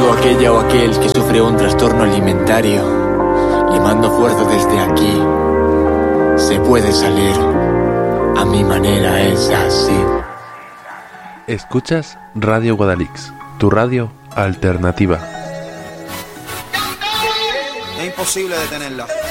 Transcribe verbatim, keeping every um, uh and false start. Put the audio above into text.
todo aquella o aquel que sufre un trastorno alimentario, le mando fuerza desde aquí. Se puede salir, a mi manera es así. Escuchas Radio Guadalix, tu radio alternativa. Es imposible detenerla.